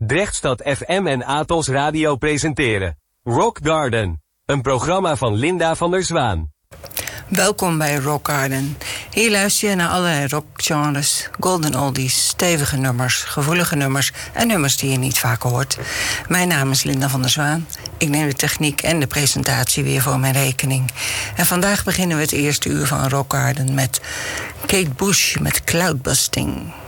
Drechtstad FM en Atos Radio presenteren Rock Garden, een programma van Linda van der Zwaan. Welkom bij Rock Garden. Hier luister je naar allerlei rockgenres, golden oldies, stevige nummers, gevoelige nummers en nummers die je niet vaak hoort. Mijn naam is Linda van der Zwaan. Ik neem de techniek en de presentatie weer voor mijn rekening. En vandaag beginnen we het eerste uur van Rock Garden met Kate Bush met Cloudbusting.